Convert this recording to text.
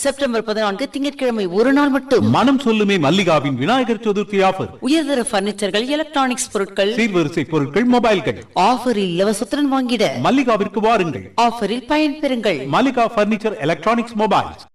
September 14 திங்கட்கிழமை ஒரு நாள் மட்டும். மனம் சொல்லுமே மல்லிகாவின் விநாயகர் சதுர்த்தி ஆஃபர். உயர்தர பர்னிச்சர்கள், எலக்ட்ரானிக்ஸ் பொருட்கள், சீர்வரிசை பொருட்கள், மொபைல்கள் ஆஃபரில் இலவசத்துடன் வாங்கிட மல்லிகாவிற்கு வாருங்கள். ஆஃபரில் பயன்பெறுங்கள். Mallika furniture, electronics, mobiles.